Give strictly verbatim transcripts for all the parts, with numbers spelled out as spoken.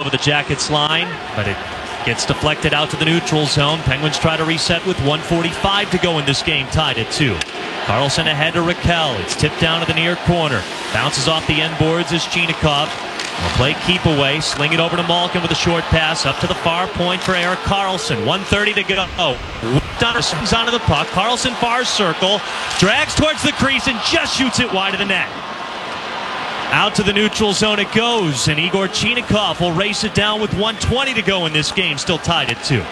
over the Jackets line, but it gets deflected out to the neutral zone. Penguins try to reset with one forty-five to go in this game, tied at two. Carlson ahead to Raquel. It's tipped down to the near corner. Bounces off the end boards as Chinakhov will play keep away. Sling it over to Malkin with a short pass. Up to the far point for Erik Karlsson. one thirty to go. Oh, Donnerson's onto the puck. Karlsson far circle. Drags towards the crease and just shoots it wide of the net. Out to the neutral zone it goes. And Igor Chinakhov will race it down with one twenty to go in this game. Still tied at two.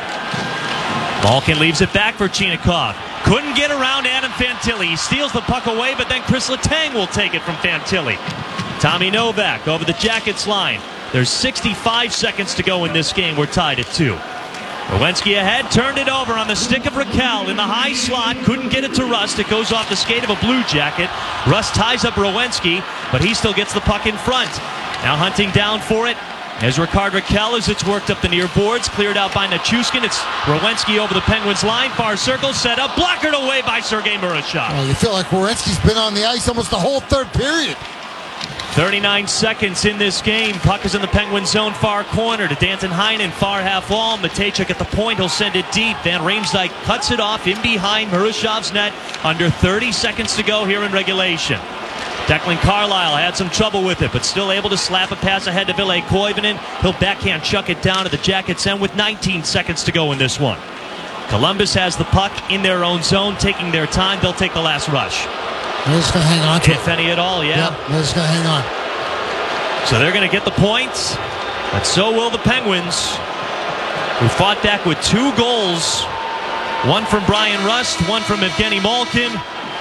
Malkin leaves it back for Chinakhov. Couldn't get around Adam Fantilli. He steals the puck away, but then Chris Letang will take it from Fantilli. Tommy Novak over the Jackets line. There's sixty-five seconds to go in this game. We're tied at two. Rowensky ahead, turned it over on the stick of Raquel in the high slot. Couldn't get it to Rust. It goes off the skate of a Blue Jacket. Rust ties up Rowensky, but he still gets the puck in front. Now hunting down for it as Ricard Raquel as it's worked up the near boards. Cleared out by Nichushkin. It's Rowensky over the Penguins line. Far circle set up. Blockered away by Sergei Murashov. Well, you feel like Rowensky's been on the ice almost the whole third period. thirty-nine seconds in this game. Puck is in the Penguin zone far corner to Danton Heinen, far half wall. Matejchuk at the point. He'll send it deep. Van Riemsdyk cuts it off in behind Murashov's net. Under thirty seconds to go here in regulation. Declan Carlisle had some trouble with it, but still able to slap a pass ahead to Ville Koivunen. He'll backhand chuck it down to the Jackets end with nineteen seconds to go in this one. Columbus has the puck in their own zone, taking their time. They'll take the last rush. They're just going to hang on to If it. any at all, yeah. Yep, they're just going to hang on. So they're going to get the points, but so will the Penguins, who fought back with two goals. One from Brian Rust, one from Evgeny Malkin.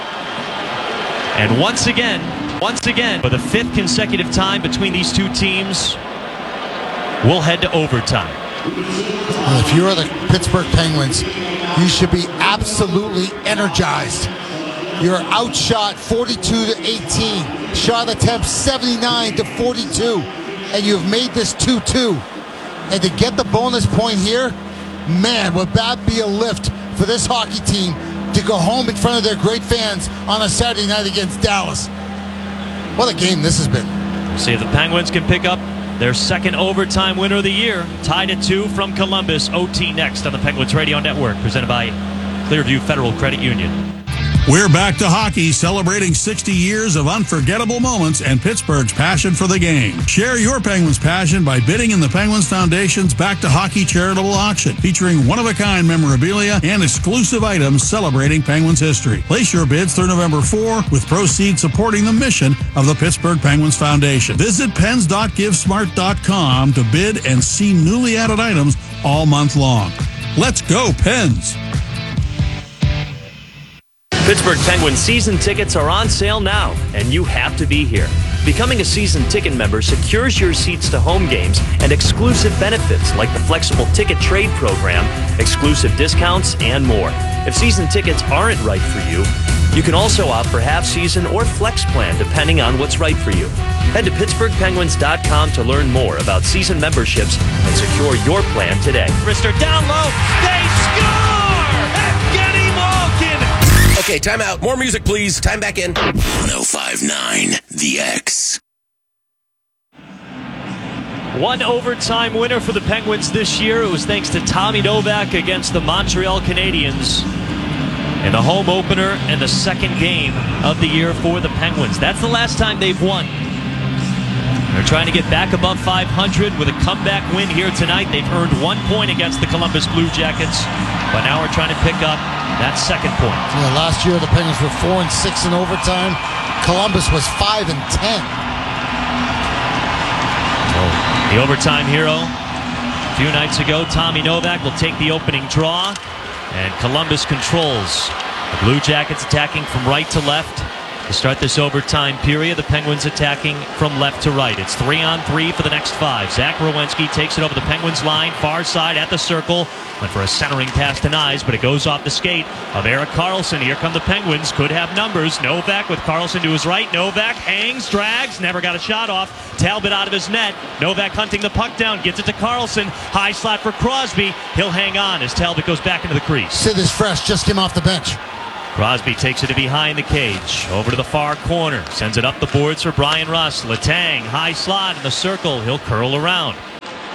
And once again, once again, for the fifth consecutive time between these two teams, we'll head to overtime. Well, if you're the Pittsburgh Penguins, you should be absolutely energized. You're outshot forty-two to eighteen. Shot attempts seventy-nine to forty-two. And you've made this two two. And to get the bonus point here, man, would that be a lift for this hockey team to go home in front of their great fans on a Saturday night against Dallas. What a game this has been. See if the Penguins can pick up their second overtime winner of the year. Tied at two from Columbus. O T next on the Penguins Radio Network, presented by Clearview Federal Credit Union. We're back to hockey, celebrating sixty years of unforgettable moments and Pittsburgh's passion for the game. Share your Penguins passion by bidding in the Penguins Foundation's Back to Hockey charitable auction, featuring one-of-a-kind memorabilia and exclusive items celebrating Penguins history. Place your bids through November fourth, with proceeds supporting the mission of the Pittsburgh Penguins Foundation. Visit pens dot give smart dot com to bid and see newly added items all month long. Let's go, Pens! Pittsburgh Penguins season tickets are on sale now, and you have to be here. Becoming a season ticket member secures your seats to home games and exclusive benefits like the flexible ticket trade program, exclusive discounts, and more. If season tickets aren't right for you, you can also opt for half-season or flex plan depending on what's right for you. Head to pittsburgh penguins dot com to learn more about season memberships and secure your plan today. Rister down low, they score! Evgeny Malkin! Okay, time out. More music, please. Time back in. one oh five point nine The X. One overtime winner for the Penguins this year. It was thanks to Tommy Novak against the Montreal Canadiens in the home opener and the second game of the year for the Penguins. That's the last time they've won. They're trying to get back above five hundred with a comeback win here tonight. They've earned one point against the Columbus Blue Jackets, but now we're trying to pick up that second point. Yeah, last year the Penguins were four and six in overtime. Columbus was five and ten. Oh, the overtime hero a few nights ago, Tommy Novak, will take the opening draw, and Columbus controls. The Blue Jackets attacking from right to left to start this overtime period. The Penguins attacking from left to right. It's three on three for the next five. Zach Werenski takes it over the Penguins line, far side at the circle. Went for a centering pass to Nyes, but it goes off the skate of Erik Karlsson. Here come the Penguins. Could have numbers. Novak with Karlsson to his right. Novak hangs, drags, never got a shot off. Talbot out of his net. Novak hunting the puck down, gets it to Karlsson. High slot for Crosby. He'll hang on as Talbot goes back into the crease. Sid is fresh, just came off the bench. Crosby takes it to behind the cage. Over to the far corner. Sends it up the boards for Brian Rust. Letang, high slot in the circle. He'll curl around.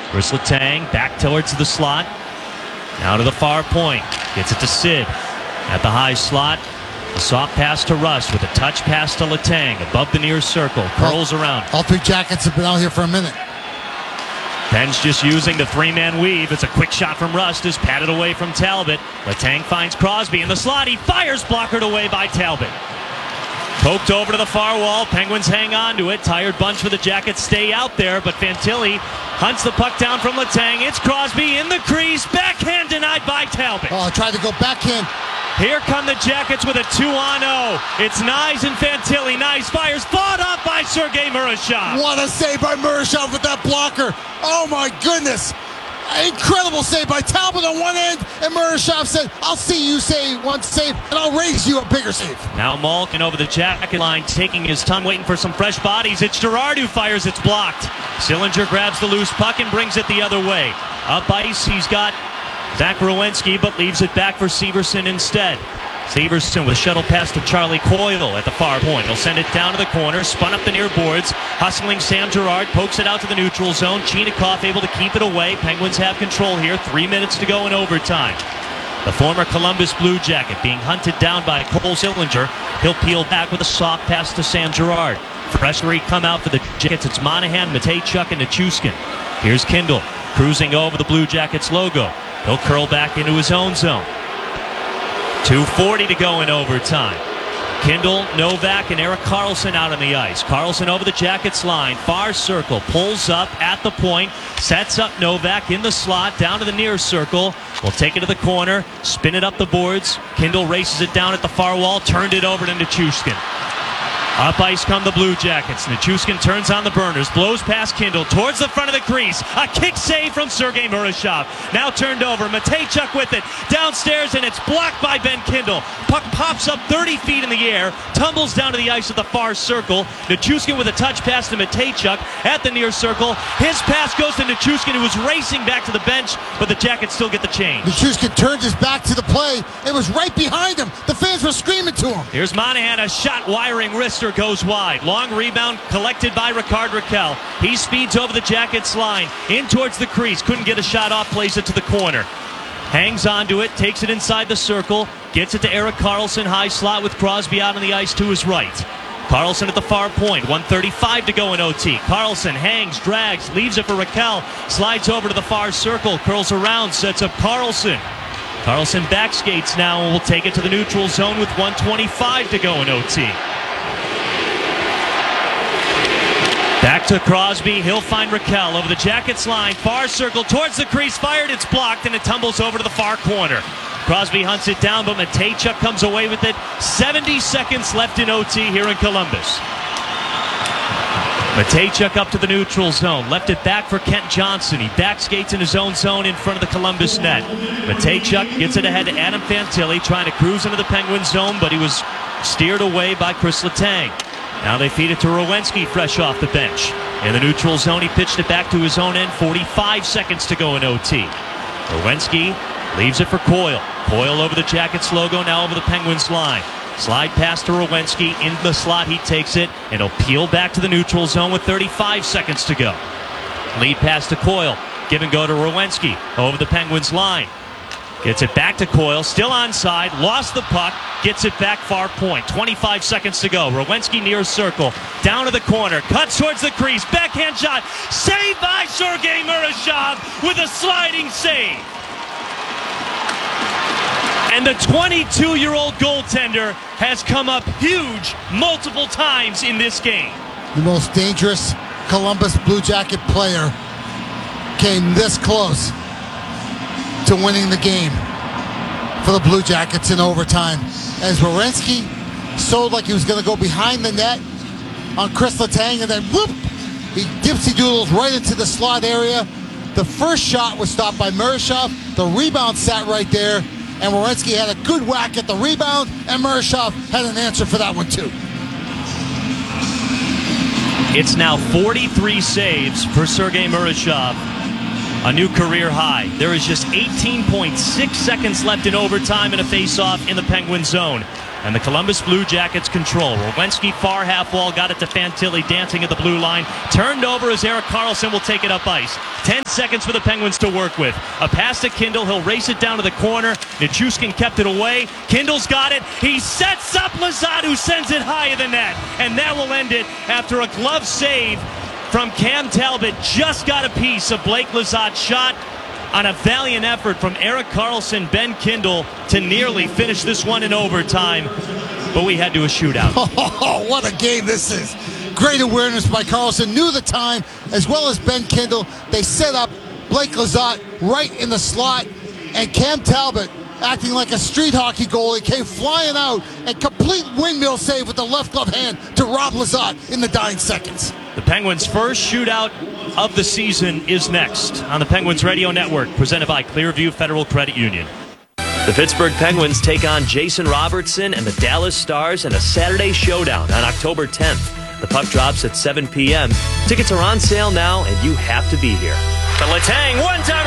Chris Letang back towards the slot. Now to the far point. Gets it to Sid. At the high slot. A soft pass to Rust with a touch pass to Letang. Above the near circle. Curls all, around. All three Jackets have been out here for a minute. Penn's just using the three-man weave. It's a quick shot from Rust. Is patted away from Talbot. Letang finds Crosby in the slot. He fires, blockered away by Talbot. Poked over to the far wall. Penguins hang on to it. Tired bunch for the Jackets stay out there, but Fantilli hunts the puck down from Letang. It's Crosby in the crease. Backhand denied by Talbot. Oh, tried to go backhand. Here come the Jackets with a two on oh. It's Nyes and Fantilli. Nyes fires, fought off by Sergei Murashov. What a save by Murashov with that blocker. Oh my goodness. Incredible save by Talbot on one end, and Murashov said, I'll see you say one save, and I'll raise you a bigger save. Now Malkin over the Jacket line, taking his time, waiting for some fresh bodies. It's Girard who fires, it's blocked. Sillinger grabs the loose puck and brings it the other way. Up ice, he's got Zach Werenski, but leaves it back for Severson instead. Severson with a shuttle pass to Charlie Coyle at the far point. He'll send it down to the corner, spun up the near boards. Hustling Sam Girard, pokes it out to the neutral zone. Chinakhov able to keep it away. Penguins have control here. Three minutes to go in overtime. The former Columbus Blue Jacket being hunted down by Cole Sillinger. He'll peel back with a soft pass to Sam Girard. Fresh three come out for the Jackets. It's Monahan, Mateychuk, and Nichushkin. Here's Kindle, cruising over the Blue Jackets logo. He'll curl back into his own zone. two forty to go in overtime. Kindle, Novak, and Erik Karlsson out on the ice. Karlsson over the Jackets line, far circle, pulls up at the point, sets up Novak in the slot, down to the near circle. Will take it to the corner, spin it up the boards. Kindle races it down at the far wall, turned it over to Nichushkin. Up ice come the Blue Jackets. Nichushkin turns on the burners, blows past Kindle towards the front of the crease. A kick save from Sergei Murashov. Now turned over. Mateychuk with it. Downstairs, and it's blocked by Ben Kindle. Puck pops up thirty feet in the air, tumbles down to the ice at the far circle. Nichushkin with a touch pass to Mateychuk at the near circle. His pass goes to Nichushkin, who was racing back to the bench, but the Jackets still get the change. Nichushkin turns his back to the play. It was right behind him. The fans were screaming to him. Here's Monahan, a shot wiring wrister goes wide. Long rebound collected by Ricard Raquel. He speeds over the Jackets line in towards the crease. Couldn't get a shot off, plays it to the corner. Hangs onto it, takes it inside the circle, gets it to Erik Karlsson, high slot with Crosby out on the ice to his right. Karlsson at the far point, one thirty-five to go in O T. Karlsson hangs, drags, leaves it for Raquel, slides over to the far circle, curls around, sets up Karlsson. Karlsson back skates now and will take it to the neutral zone with one twenty-five to go in O T. Back to Crosby, he'll find Raquel over the Jackets line, far circle towards the crease, fired, it's blocked, and it tumbles over to the far corner. Crosby hunts it down, but Mateychuk comes away with it. seventy seconds left in O T here in Columbus. Mateychuk up to the neutral zone, left it back for Kent Johnson. He back skates in his own zone in front of the Columbus net. Mateychuk gets it ahead to Adam Fantilli, trying to cruise into the Penguin zone, but he was steered away by Chris Letang. Now they feed it to Werenski fresh off the bench. In the neutral zone, he pitched it back to his own end. forty-five seconds to go in O T. Werenski leaves it for Coyle. Coyle over the Jackets logo, now over the Penguins line. Slide pass to Werenski. In the slot, he takes it, and he'll peel back to the neutral zone with thirty-five seconds to go. Lead pass to Coyle. Give and go to Werenski over the Penguins line. Gets it back to Coyle, still onside, lost the puck, gets it back far point. twenty-five seconds to go. Werenski near circle, down to the corner, cuts towards the crease, backhand shot, saved by Sergei Murashov with a sliding save. And the twenty-two-year-old goaltender has come up huge multiple times in this game. The most dangerous Columbus Blue Jacket player came this close to winning the game for the Blue Jackets in overtime, as Werenski sold like he was going to go behind the net on Chris Letang, and then whoop, he dipsy doodles right into the slot area. The first shot was stopped by Murashov. The rebound sat right there, and Werenski had a good whack at the rebound, and Murashov had an answer for that one too. It's now forty-three saves for Sergei Murashov. A new career high. There is just eighteen point six seconds left in overtime and a face-off in the Penguin zone. And the Columbus Blue Jackets control. Rowensky far half wall, got it to Fantilli dancing at the blue line. Turned over as Erik Karlsson will take it up ice. Ten seconds for the Penguins to work with. A pass to Kindle. He'll race it down to the corner. Nichushkin kept it away. Kindle's got it. He sets up Lizotte, who sends it high of the net. And that will end it after a glove save from Cam Talbot. Just got a piece of Blake Lizotte's shot on a valiant effort from Erik Karlsson, Ben Kindle to nearly finish this one in overtime. But we had to a shootout. Oh, what a game this is. Great awareness by Karlsson. Knew the time as well as Ben Kindle. They set up Blake Lizotte right in the slot. And Cam Talbot, acting like a street hockey goalie, came flying out and complete windmill save with the left glove hand to rob Lizotte in the dying seconds. The Penguins' first shootout of the season is next on the Penguins Radio Network, presented by Clearview Federal Credit Union. The Pittsburgh Penguins take on Jason Robertson and the Dallas Stars in a Saturday showdown on October tenth. The puck drops at seven p.m. Tickets are on sale now, and you have to be here. The Letang one-time